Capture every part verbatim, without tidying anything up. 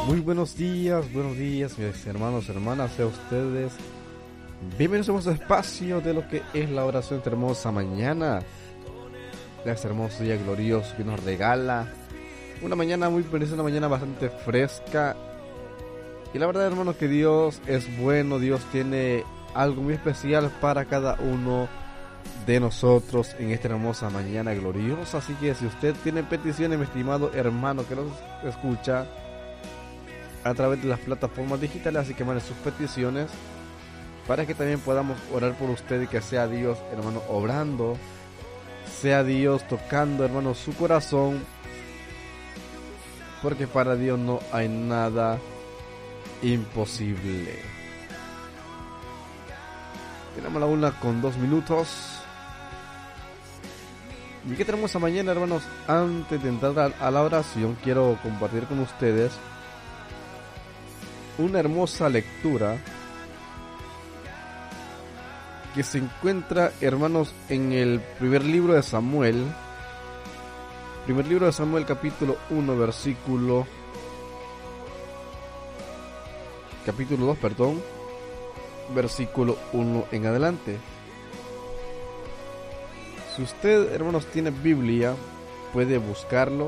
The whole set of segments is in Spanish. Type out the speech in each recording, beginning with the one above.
Muy buenos días, buenos días, mis hermanos, hermanas, sean ustedes bienvenidos a nuestro espacio de lo que es la oración de hermosa mañana. Este hermoso día glorioso que nos regala una mañana muy preciosa, una mañana bastante fresca. Y la verdad, hermanos, que Dios es bueno, Dios tiene algo muy especial para cada uno de nosotros en esta hermosa mañana gloriosa. Así que si usted tiene peticiones, mi estimado hermano que nos escucha a través de las plataformas digitales, así que mande sus peticiones para que también podamos orar por usted y que sea Dios, hermano, obrando, sea Dios tocando, hermano, su corazón, porque para Dios no hay nada imposible. Tenemos la una con dos minutos. ¿Y qué tenemos esta mañana, hermanos? Antes de entrar a, a la oración, quiero compartir con ustedes una hermosa lectura que se encuentra, hermanos, en el primer libro de Samuel. Primer libro de Samuel, capítulo uno, versículo... Capítulo dos, perdón. Versículo uno en adelante. Si usted, hermanos, tiene Biblia, puede buscarlo.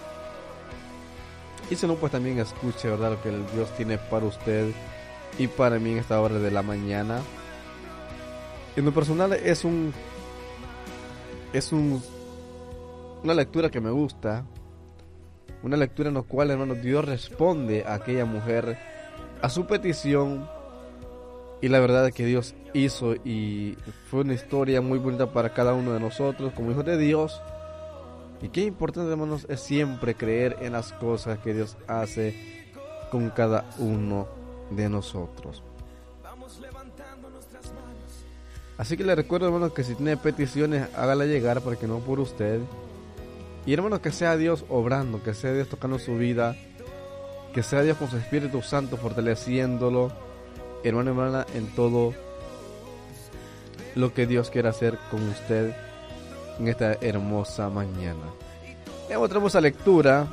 Y si no, pues también escuche, ¿verdad?, lo que el Dios tiene para usted y para mí en esta hora de la mañana. En lo personal es un es un una lectura que me gusta, una lectura en la cual, hermano, Dios responde a aquella mujer, a su petición, y la verdad es que Dios hizo, y fue una historia muy bonita para cada uno de nosotros como hijos de Dios. Y qué importante, hermanos, es siempre creer en las cosas que Dios hace con cada uno de nosotros. Así que le recuerdo, hermanos, que si tiene peticiones, hágala llegar, porque no por usted. Y, hermanos, que sea Dios obrando, que sea Dios tocando su vida, que sea Dios con su Espíritu Santo fortaleciéndolo, hermano, hermana, en todo lo que Dios quiere hacer con usted en esta hermosa mañana. En otra hermosa lectura,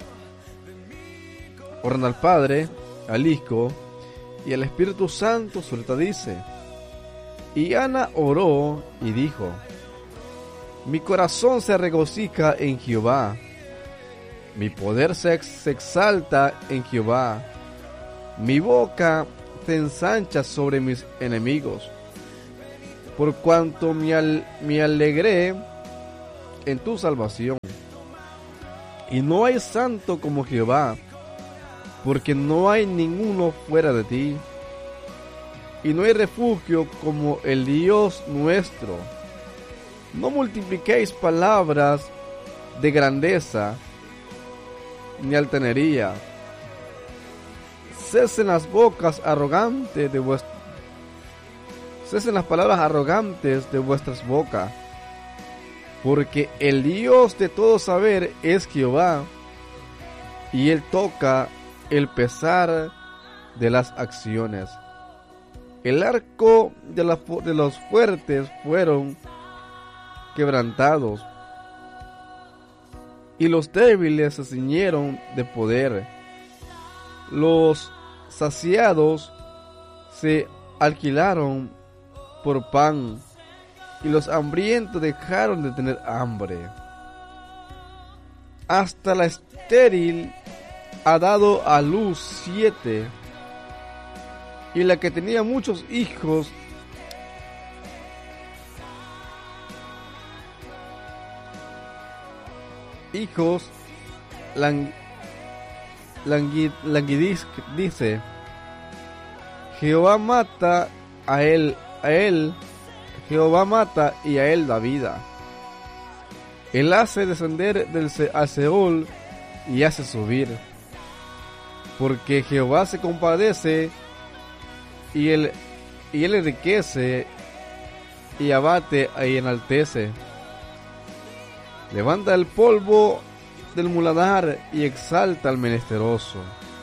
orando al Padre, al Hijo y al Espíritu Santo, suelta dice: y Ana oró y dijo: mi corazón se regocija en Jehová, mi poder se, ex- se exalta en Jehová, mi boca se ensancha sobre mis enemigos, por cuanto me, al- me alegré en tu salvación. Y no hay santo como Jehová, porque no hay ninguno fuera de ti, y no hay refugio como el Dios nuestro. No multipliquéis palabras de grandeza ni altanería. Cesen las bocas arrogantes de vuestras Cesen las palabras arrogantes de vuestras bocas, porque el Dios de todo saber es Jehová, y Él toca el pesar de las acciones. El arco de, la, de los fuertes fueron quebrantados, y los débiles se ciñeron de poder. Los saciados se alquilaron por pan, y los hambrientos dejaron de tener hambre. Hasta la estéril ha dado a luz siete, y la que tenía muchos hijos hijos lang, langui, languidis, dice: Jehová mata a él, a él, Jehová mata y a él da vida. Él hace descender del al Seol y hace subir, porque Jehová se compadece y él, y él enriquece y abate y enaltece. Levanta el polvo del muladar y exalta al menesteroso,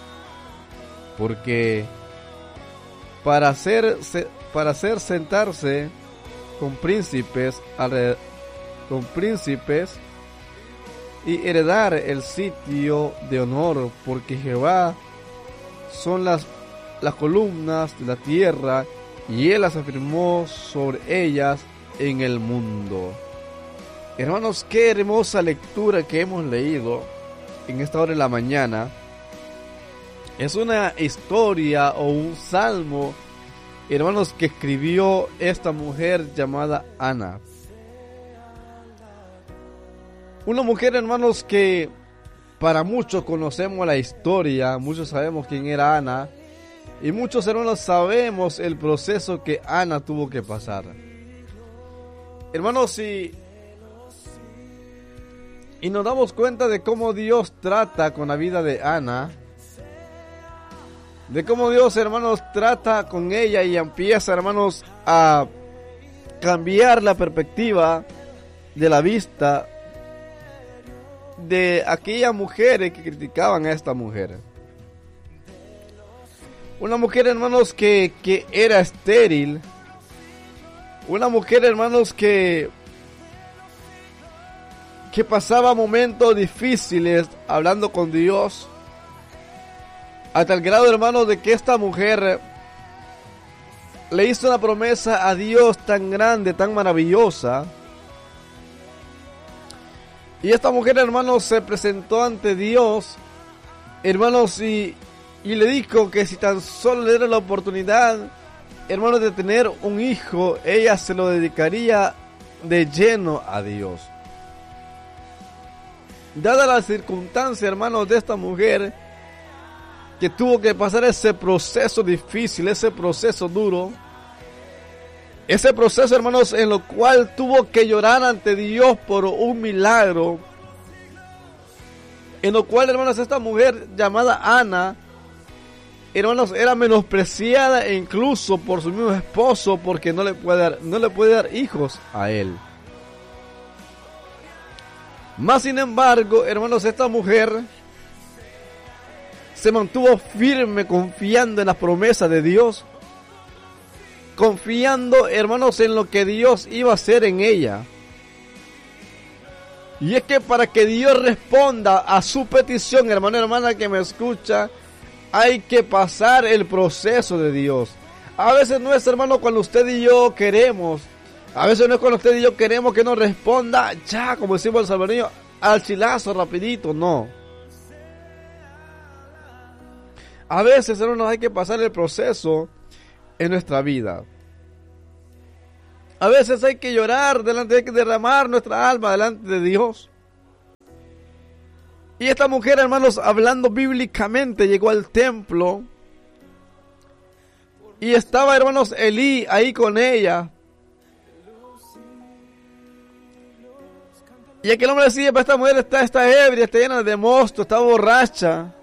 porque para hacer, para hacer sentarse con príncipes, con príncipes y heredar el sitio de honor, porque Jehová son las, las columnas de la tierra, y Él las afirmó sobre ellas en el mundo. Hermanos, qué hermosa lectura que hemos leído en esta hora de la mañana. Es una historia o un salmo, hermanos, que escribió esta mujer llamada Ana. Una mujer, hermanos, que para muchos conocemos la historia, muchos sabemos quién era Ana, y muchos, hermanos, sabemos el proceso que Ana tuvo que pasar. Hermanos, si y nos damos cuenta de cómo Dios trata con la vida de Ana, de cómo Dios, hermanos, trata con ella y empieza, hermanos, a cambiar la perspectiva de la vista de aquellas mujeres que criticaban a esta mujer. Una mujer, hermanos, que, que era estéril. Una mujer, hermanos, que que pasaba momentos difíciles hablando con Dios, a tal grado, hermanos, de que esta mujer le hizo una promesa a Dios tan grande, tan maravillosa. Y esta mujer, hermanos, se presentó ante Dios, hermanos, y, y le dijo que si tan solo le diera la oportunidad, hermanos, de tener un hijo, ella se lo dedicaría de lleno a Dios. Dada la circunstancia, hermanos, de esta mujer, que tuvo que pasar ese proceso difícil, ese proceso duro, ese proceso, hermanos, en lo cual tuvo que llorar ante Dios por un milagro, en lo cual, hermanos, esta mujer llamada Ana, hermanos, era menospreciada e incluso por su mismo esposo, porque no le puede dar, no le puede dar hijos a él. Más sin embargo, hermanos, esta mujer se mantuvo firme, confiando en las promesas de Dios, confiando, hermanos, en lo que Dios iba a hacer en ella. Y es que para que Dios responda a su petición, hermano, hermana que me escucha, hay que pasar el proceso de Dios. A veces no es, hermano, cuando usted y yo queremos. A veces no es cuando usted y yo queremos que nos responda ya, como decimos el salvadoreño, al chilazo, rapidito, no. A veces, hermanos, hay que pasar el proceso en nuestra vida. A veces hay que llorar, delante, hay que derramar nuestra alma delante de Dios. Y esta mujer, hermanos, hablando bíblicamente, llegó al templo. Y estaba, hermanos, Elí ahí con ella. Y aquel hombre decía, esta mujer está, está ebria, está llena de mosto, está borracha.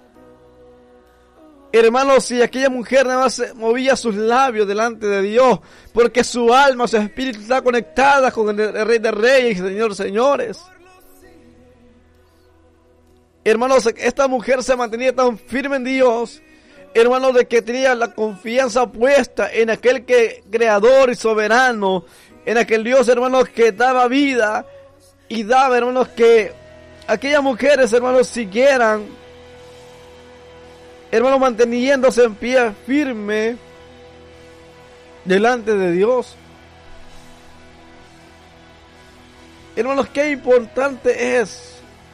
Hermanos, si aquella mujer nada más movía sus labios delante de Dios, porque su alma, su espíritu está conectada con el Rey de Reyes y Señor de Señores. Hermanos, esta mujer se mantenía tan firme en Dios, hermanos, de que tenía la confianza puesta en aquel que creador y soberano, en aquel Dios, hermanos, que daba vida y daba, hermanos, que aquellas mujeres, hermanos, siguieran, hermanos, manteniéndose en pie firme delante de Dios. Hermanos, qué importante es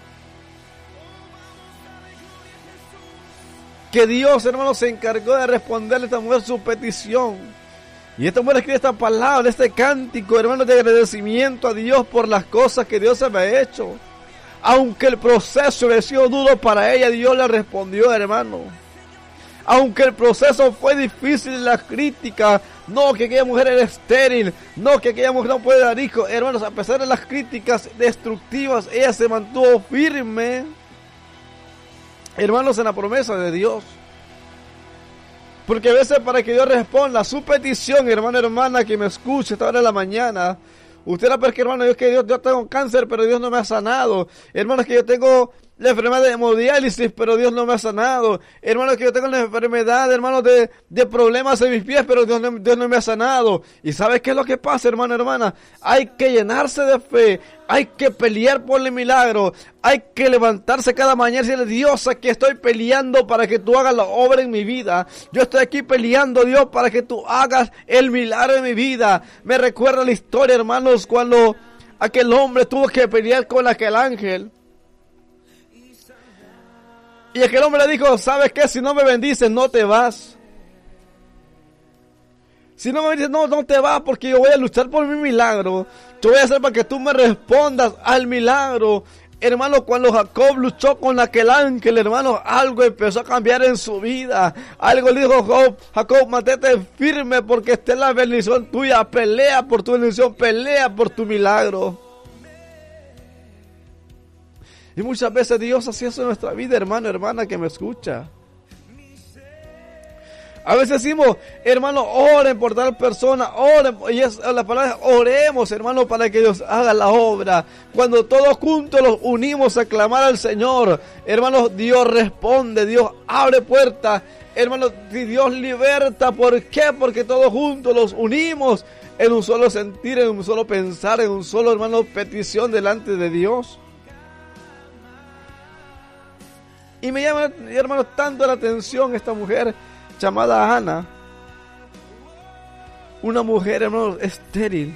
que Dios, hermanos, se encargó de responderle a esta mujer su petición. Y esta mujer escribe esta palabra, este cántico, hermanos, de agradecimiento a Dios por las cosas que Dios había hecho. Aunque el proceso había sido duro para ella, Dios le respondió, hermano. Aunque el proceso fue difícil, la crítica, no, que aquella mujer era estéril, no, que aquella mujer no puede dar hijos. Hermanos, a pesar de las críticas destructivas, ella se mantuvo firme, hermanos, en la promesa de Dios. Porque a veces para que Dios responda a su petición, hermano, hermana, que me escuche esta hora de la mañana, usted era porque, hermano, yo que Dios, yo tengo cáncer, pero Dios no me ha sanado. Hermanos, que yo tengo la enfermedad de hemodiálisis, pero Dios no me ha sanado. Hermano, que yo tengo la enfermedad, hermano, de, de problemas en mis pies, pero Dios no, Dios no me ha sanado. ¿Y sabes qué es lo que pasa, hermano, hermana? Hay que llenarse de fe, hay que pelear por el milagro, hay que levantarse cada mañana y decirle, Dios, aquí estoy peleando para que tú hagas la obra en mi vida. Yo estoy aquí peleando, Dios, para que tú hagas el milagro en mi vida. Me recuerda la historia, hermanos, cuando aquel hombre tuvo que pelear con aquel ángel. Y aquel hombre le dijo, ¿sabes qué? Si no me bendices, no te vas. Si no me bendices, no, no te vas, porque yo voy a luchar por mi milagro. Yo voy a hacer para que tú me respondas al milagro. Hermano, cuando Jacob luchó con aquel ángel, hermano, algo empezó a cambiar en su vida. Algo le dijo Jacob, Jacob, mantente firme porque esta es la bendición tuya. Pelea por tu bendición, pelea por tu milagro. Y muchas veces Dios hace eso en nuestra vida, hermano, hermana que me escucha. A veces decimos, hermano, oren por tal persona, oren, y es la palabra, oremos, hermano, para que Dios haga la obra. Cuando todos juntos los unimos a clamar al Señor, hermano, Dios responde, Dios abre puertas, hermano, Dios liberta. ¿Por qué? Porque todos juntos los unimos en un solo sentir, en un solo pensar, en un solo, hermano, petición delante de Dios. Y me llama, hermano, tanto la atención esta mujer llamada Ana. Una mujer, hermano, estéril.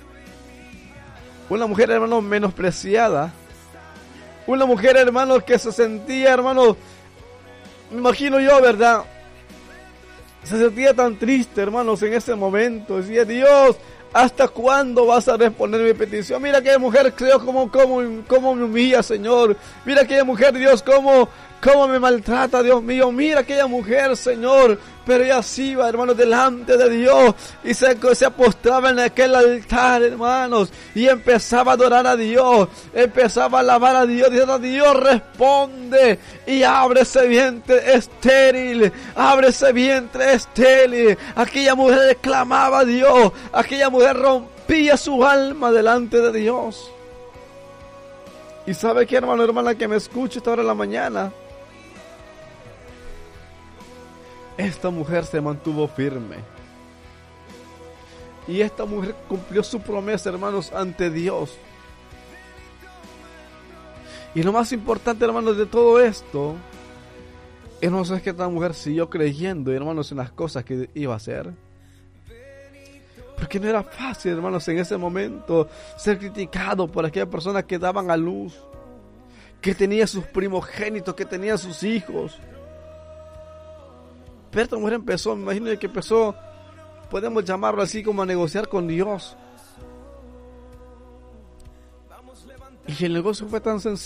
Una mujer, hermano, menospreciada. Una mujer, hermano, que se sentía, hermano, me imagino yo, ¿verdad? Se sentía tan triste, hermanos, en ese momento. Decía, Dios, ¿hasta cuándo vas a responder mi petición? Mira aquella mujer, Dios, cómo, cómo, cómo me humilla, Señor. Mira aquella mujer, Dios, cómo, cómo me maltrata, Dios mío. Mira aquella mujer, Señor. Pero ella sí iba, hermanos, delante de Dios y se, se postraba en aquel altar, hermanos, y empezaba a adorar a Dios, empezaba a alabar a Dios, diciendo, Dios responde y abre ese vientre estéril, abre ese vientre estéril. Aquella mujer clamaba a Dios, aquella mujer rompía su alma delante de Dios. Y sabe qué, hermano, hermana, que me escucha esta hora de la mañana, esta mujer se mantuvo firme. Y esta mujer cumplió su promesa, hermanos, ante Dios. Y lo más importante, hermanos, de todo esto, hermanos, es que esta mujer siguió creyendo, hermanos, en las cosas que iba a hacer. Porque no era fácil, hermanos, en ese momento ser criticado por aquellas personas que daban a luz, que tenían sus primogénitos, que tenían sus hijos. Pero esta mujer empezó, me imagino que empezó, podemos llamarlo así, como a negociar con Dios. Y el negocio fue tan sencillo.